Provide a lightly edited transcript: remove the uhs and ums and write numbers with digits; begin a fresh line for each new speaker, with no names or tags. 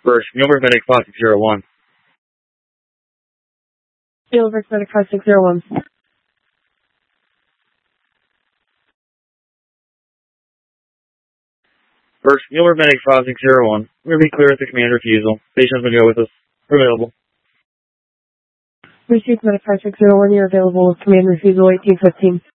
First, Mueller Medic 5601.
Spielberg Medic 5601.
First, Mueller Medic 5601. We're going to be clear at the command refusal. Patient's going to go with us. We're available.
Received Medic 5601. You're available with command refusal 1815.